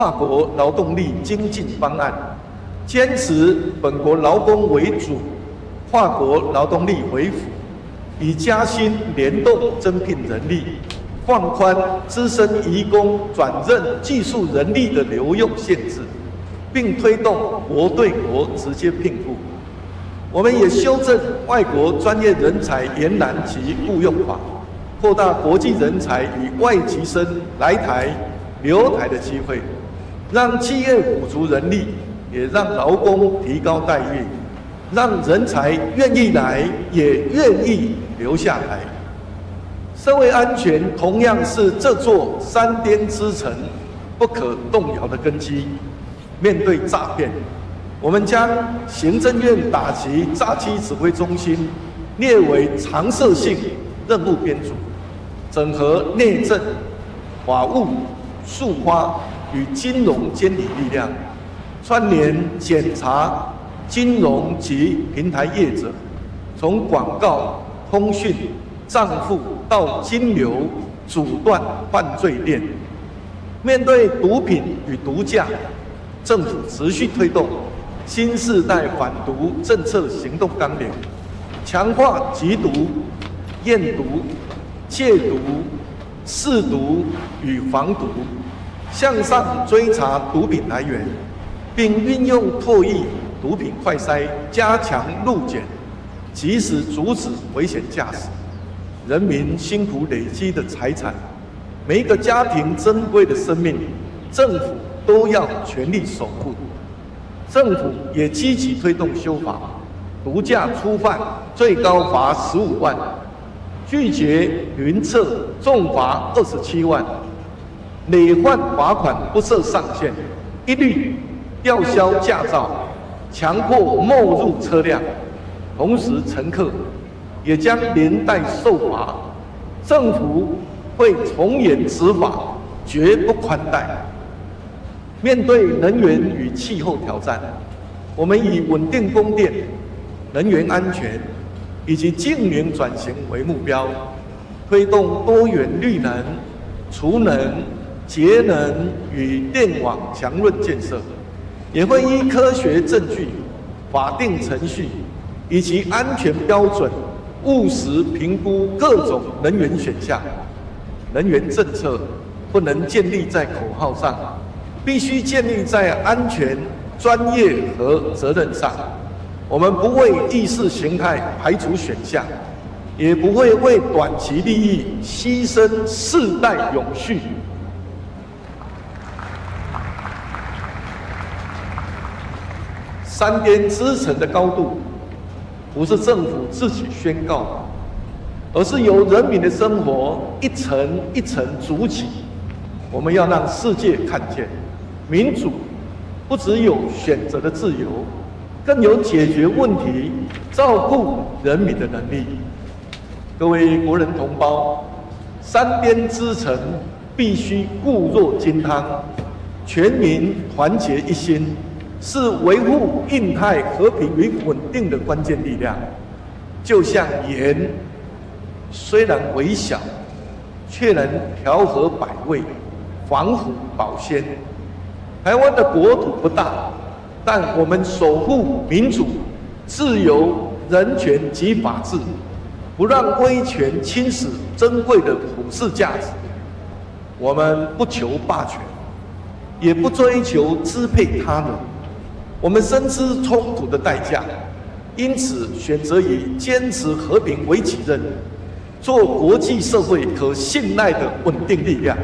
跨国劳动力精进方案，坚持本国劳工为主，跨国劳动力为辅，以加薪联动增聘人力，放宽资深移工转任技术人力的留用限制，并推动国对国直接聘雇。我们也修正外国专业人才延揽及雇用法，扩大国际人才与外籍生来台、留台的机会，让企业补足人力，也让劳工提高待遇，让人才愿意来，也愿意留下来。社会安全同样是这座3颠之城不可动摇的根基。面对诈骗，我们将行政院打击诈欺指挥中心列为常设性任务编组，整合内政、法务、数花与金融监理力量，串联检查金融及平台业者，从广告、通讯、账户到金流，阻断犯罪链。面对毒品与毒驾，政府持续推动新世代反毒政策行动纲领，强化缉毒、验毒、戒毒、试毒与防毒，向上追查毒品来源，并运用唾液毒品快筛，加强路检，及时阻止危险驾驶。人民辛苦累积的财产，每一个家庭珍贵的生命，政府都要全力守护。政府也积极推动修法，毒驾初犯最高罚15万，拒绝云测重罚27万，累犯罚款不设上限，一律吊销驾照，强迫没入车辆，同时乘客也将连带受罚。政府会从严执法，绝不宽待。面对能源与气候挑战，我们以稳定供电、能源安全以及净零转型为目标，推动多元绿能、储能、节能与电网强韧建设，也会依科学证据、法定程序以及安全标准，务实评估各种能源选项。能源政策不能建立在口号上，必须建立在安全、专业和责任上。我们不为意识形态排除选项，也不会为短期利益牺牲世代永续。3颠之城的高度，不是政府自己宣告，而是由人民的生活一层一层筑起。我们要让世界看见，民主不只有选择的自由，更有解决问题、照顾人民的能力。各位国人同胞，3颠之城必须固若金汤，全民团结一心，是维护印太和平与稳定的关键力量。就像盐，虽然微小，却能调和百味，防腐保鲜。台湾的国土不大，但我们守护民主、自由、人权及法治，不让威权侵蚀珍贵的普世价值。我们不求霸权，也不追求支配他人。我们深知冲突的代价，因此选择以坚持和平为己任，做国际社会可信赖的稳定力量。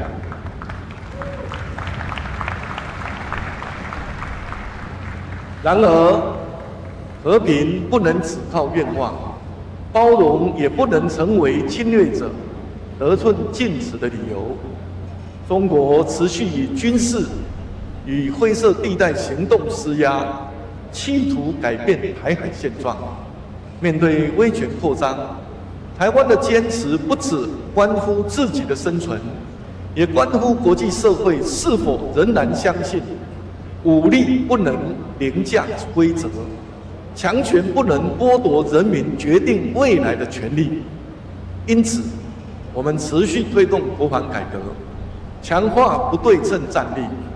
然而，和平不能只靠愿望，包容也不能成为侵略者得寸进尺的理由。中国持续以军事与灰色地带行动施压，企图改变台海现状。面对威权扩张，台湾的坚持不只关乎自己的生存，也关乎国际社会是否仍然相信武力不能凌驾规则，强权不能剥夺人民决定未来的权利。因此，我们持续推动国防改革，强化不对称战力，